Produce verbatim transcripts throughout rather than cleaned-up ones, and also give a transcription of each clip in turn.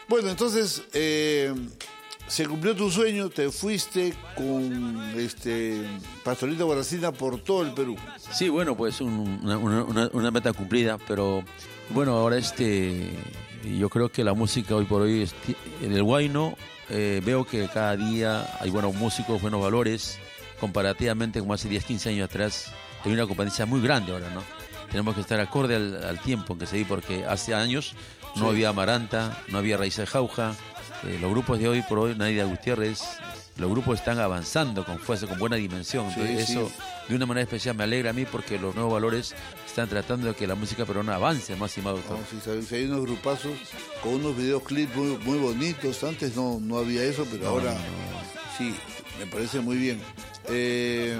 Bueno, entonces, eh, se cumplió tu sueño, te fuiste con este Pastorito Guaracina por todo el Perú. Sí, bueno, pues un, una, una, una meta cumplida, pero bueno, ahora este, yo creo que la música hoy por hoy, en el Huayno, eh, veo que cada día hay buenos músicos, buenos valores, comparativamente como hace diez, quince años atrás, hay una competencia muy grande ahora, ¿no? Tenemos que estar acorde al, al tiempo en que se vive, porque hace años no sí. había Amaranta, no había Raíz de Jauja. Eh, los grupos de hoy por hoy, Nadia Gutiérrez, los grupos están avanzando con fuerza, con buena dimensión. Entonces, sí, eso, sí. de una manera especial, me alegra a mí porque los nuevos valores están tratando de que la música peruana avance más y más, doctor. No, sí, sabes, hay unos grupazos con unos videoclips muy, muy bonitos. Antes no, no había eso, pero no, ahora no. sí, me parece muy bien. Eh,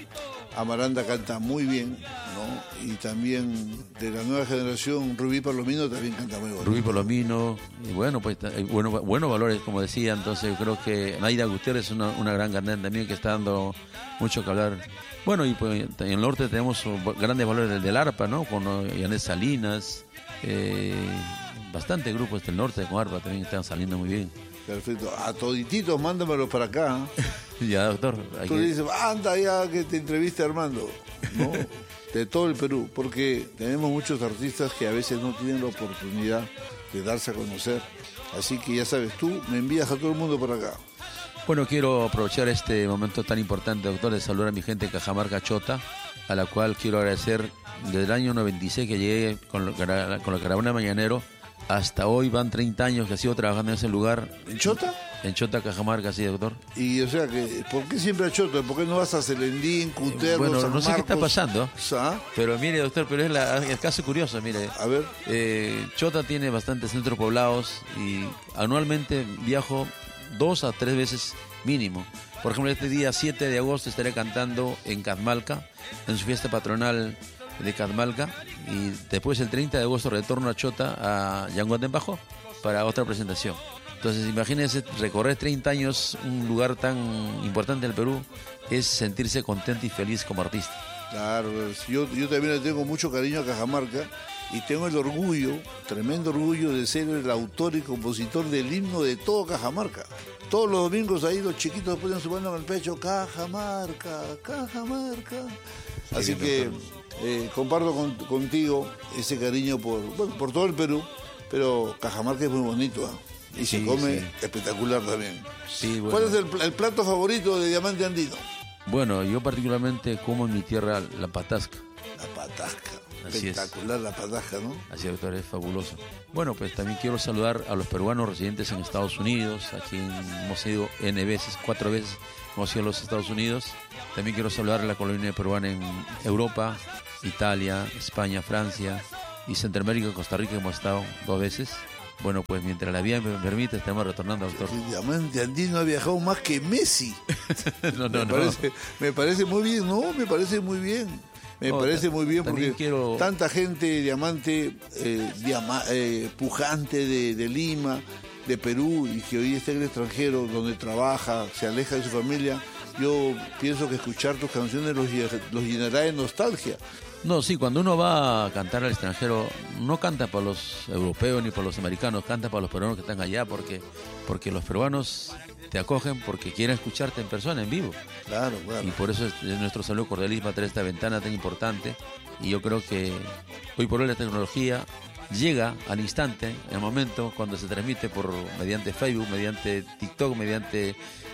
Amaranta canta muy bien, ¿no? Y también de la nueva generación, Rubí Palomino también canta muy bien. Rubí Palomino, y bueno, pues buenos bueno valores, como decía. Entonces yo creo que Naida Gutiérrez es una, una gran cantante también que está dando mucho que hablar. Bueno, y pues en el norte tenemos grandes valores del, del arpa, ¿no? Con Yanet Salinas, eh, bastantes grupos del norte con arpa también están saliendo muy bien. Perfecto. A todititos, mándamelos para acá. Ya, doctor. Tú que... le dices, anda ya que te entreviste Armando, ¿no? De todo el Perú, porque tenemos muchos artistas que a veces no tienen la oportunidad de darse a conocer. Así que ya sabes, tú me envías a todo el mundo por acá. Bueno, quiero aprovechar este momento tan importante, doctor, de saludar a mi gente de Cajamarca Chota, a la cual quiero agradecer desde el año noventa y seis que llegué con, lo, con la caravana Mañanero. Hasta hoy van treinta años que sigo trabajando en ese lugar. ¿En Chota? En Chota, Cajamarca, sí, doctor. Y o sea, que ¿por qué siempre a Chota? ¿Por qué no vas a Celendín, Cutervo, Bueno, San no sé Marcos? qué está pasando. ¿Ah? Pero mire, doctor, pero es la, el caso curioso, mire. A ver. Eh, Chota tiene bastantes centros poblados y anualmente viajo dos a tres veces mínimo. Por ejemplo, este día siete de agosto estaré cantando en Catmalca, en su fiesta patronal de Catmalca, y después el treinta de agosto retorno a Chota, a Yanguatembajo, para otra presentación. Entonces imagínense, recorrer treinta años un lugar tan importante del Perú es sentirse contento y feliz como artista. Claro, yo, yo también le tengo mucho cariño a Cajamarca y tengo el orgullo, tremendo orgullo de ser el autor y compositor del himno de todo Cajamarca. Todos los domingos ahí los chiquitos ponen su mano en el pecho, Cajamarca, Cajamarca. Así que eh, comparto con, contigo ese cariño por, bueno, por todo el Perú, pero Cajamarca es muy bonito, ¿eh? Y sí, se come sí. espectacular también. Sí, bueno. ¿Cuál es el, el plato favorito de Diamante Andino? Bueno, yo particularmente como en mi tierra la patasca. La patasca. Así espectacular es. La patasca, ¿no? Así es, doctor, es fabuloso. Bueno, pues también quiero saludar a los peruanos residentes en Estados Unidos. Aquí hemos ido N veces, cuatro veces hemos ido a los Estados Unidos. También quiero saludar a la colonia peruana en Europa, Italia, España, Francia y Centroamérica, Costa Rica, hemos estado dos veces. Bueno, pues mientras la vida me permite, estamos retornando, doctor. El Diamante Andino ha viajado más que Messi. no, no, me no. Parece, me parece muy bien, no, me parece muy bien. Me no, parece muy bien porque quiero... tanta gente diamante, eh, diama, eh, pujante de, de Lima, de Perú, y que hoy está en el extranjero, donde trabaja, se aleja de su familia. Yo pienso que escuchar tus canciones los, los llenará de nostalgia. No, sí, cuando uno va a cantar al extranjero, no canta para los europeos ni para los americanos, canta para los peruanos que están allá, porque, porque los peruanos te acogen porque quieren escucharte en persona, en vivo. Claro, claro. Y por eso es, es nuestro saludo cordialísimo a tener esta ventana tan importante. Y yo creo que hoy por hoy la tecnología llega al instante, en el momento, cuando se transmite por mediante Facebook, mediante TikTok, mediante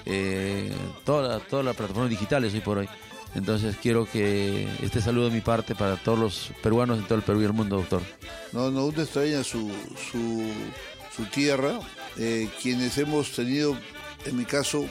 eh, todas toda las plataformas digitales hoy por hoy. Entonces quiero que este saludo de mi parte para todos los peruanos en todo el Perú y el mundo, doctor. No, no, usted extraña su, su, su tierra, eh, quienes hemos tenido, en mi caso,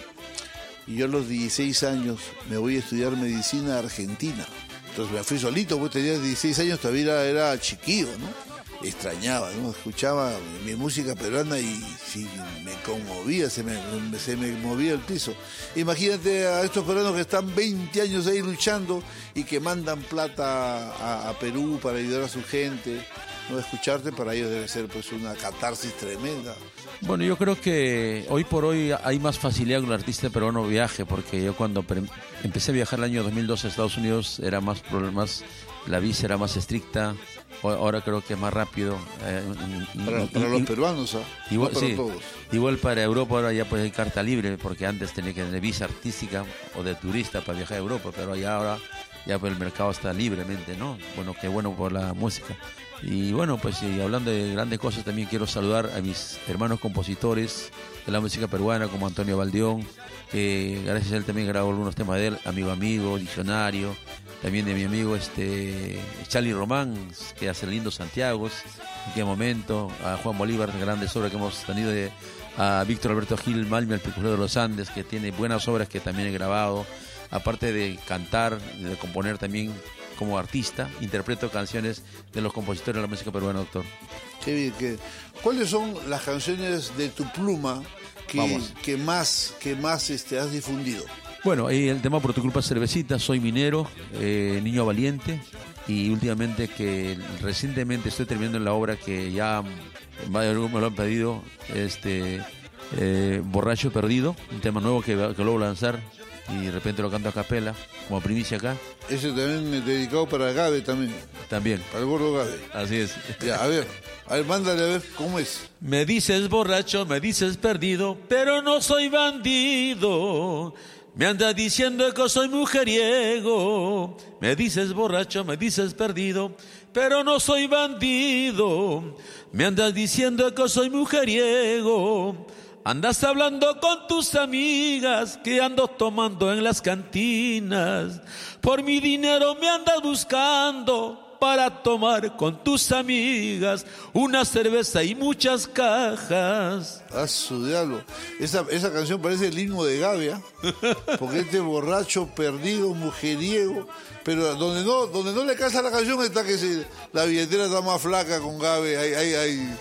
y yo a los dieciséis años me voy a estudiar medicina a Argentina. Entonces me fui solito, pues tenía dieciséis años, todavía era, era chiquillo, ¿no? Extrañaba, ¿no? Escuchaba mi música peruana y sí, me conmovía, se me, se me movía el piso. Imagínate a estos peruanos que están veinte años ahí luchando y que mandan plata a, a Perú para ayudar a su gente. No, escucharte para ellos debe ser pues una catarsis tremenda. Bueno, yo creo que hoy por hoy hay más facilidad que un artista peruano viaje, porque yo cuando pre- empecé a viajar el año dos mil doce a Estados Unidos era más problemas, la visa era más estricta. ahora creo que es más rápido. Eh, para y, para y, los y, peruanos, ¿ah? Igual, no para sí, todos. igual para Europa ahora ya pues hay carta libre, porque antes tenía que tener visa artística o de turista para viajar a Europa, pero ya ahora ya pues el mercado está libremente, ¿no? Bueno, qué bueno por la música. Y bueno, pues y hablando de grandes cosas, también quiero saludar a mis hermanos compositores de la música peruana, como Antonio Baldión, que gracias a él también grabó algunos temas de él, Amigo Amigo, Diccionario, también de mi amigo este Charlie Román, que hace Lindo Santiago, en qué momento, a Juan Bolívar, grandes obras que hemos tenido, de, a Víctor Alberto Gil Malmi, el Piculero de los Andes, que tiene buenas obras que también he grabado, aparte de cantar, de componer también como artista, interpreto canciones de los compositores de la música peruana, doctor. Qué bien, que, ¿cuáles son las canciones de tu pluma que, que más, que más este, has difundido? Bueno, el tema Por tu culpa cervecita, Soy minero, eh, Niño valiente, y últimamente que recientemente estoy terminando la obra que ya me lo han pedido, este eh, Borracho Perdido, un tema nuevo que, que lo voy a lanzar y de repente lo canto a capela, como primicia acá. Ese también es dedicado para Gabe también. También. Para el gordo Gabe. Así es. Ya, a ver, a ver, mándale a ver cómo es. Me dices borracho, me dices perdido, pero no soy bandido. Me andas diciendo que soy mujeriego. Me dices borracho, me dices perdido, pero no soy bandido. Me andas diciendo que soy mujeriego. Andas hablando con tus amigas que ando tomando en las cantinas. Por mi dinero me andas buscando para tomar con tus amigas una cerveza y muchas cajas. A su diablo. Esa, esa canción parece el himno de Gabe, ¿eh? Porque este borracho, perdido, mujeriego. Pero donde no, donde no le casa la canción está que se, la billetera está más flaca con Gabe. Hay, hay, hay.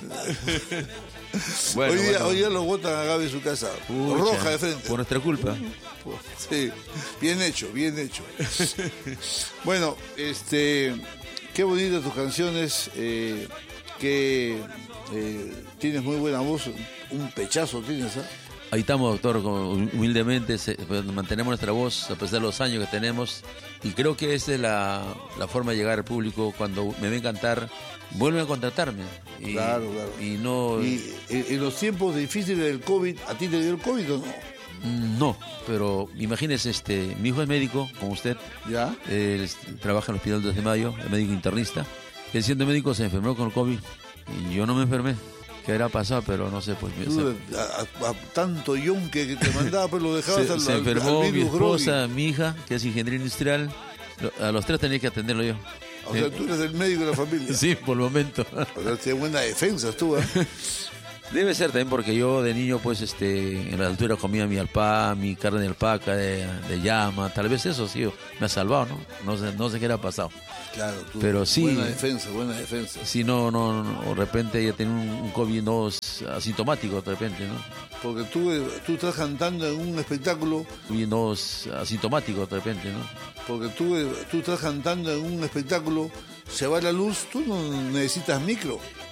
Bueno, hoy, día, bueno. hoy día lo botan a Gabe en su casa. Pucha, roja de frente. Por nuestra culpa. Sí, bien hecho, bien hecho. Bueno, este, qué bonitas tus canciones, eh, que eh, tienes muy buena voz, un pechazo tienes, ¿eh? Ahí estamos, doctor, humildemente se, pues, mantenemos nuestra voz a pesar de los años que tenemos, y creo que esa es la, la forma de llegar al público. Cuando me ven cantar, vuelven a contratarme. Y, claro, claro. Y no... Y en los tiempos difíciles del COVID, ¿a ti te dio el COVID o no? No, pero imagínese, este, mi hijo es médico, como usted. ¿Ya? Él trabaja en el hospital dos de mayo, es médico internista. Él, siendo médico, se enfermó con el COVID y yo no me enfermé. ¿Qué era pasado? Pero no sé, pues... Tú, a, a, a tanto yunque que te mandaba, pues lo dejabas se, al, se enfermó al mi esposa, groggy. Mi hija, que es ingeniera industrial. A los tres tenía que atenderlo yo. O sea, tú eres el médico de la familia. Sí, por el momento. O sea, tienes buena defensa tú, ¿eh? Debe ser también porque yo de niño, pues, este, en la altura comía mi alpá, mi carne de alpaca, de, de llama. Tal vez eso sí me ha salvado, ¿no? No sé, no sé qué le ha pasado. Claro, tú. Pero sí. Buena defensa, buena defensa. Sí, no, no, no, de repente ella tiene un, un COVID no asintomático, de repente, ¿no? Porque tú, tú estás cantando en un espectáculo. COVID no asintomático, de repente, ¿no? Porque tú, tú estás cantando en un espectáculo, se va la luz, tú no necesitas micro.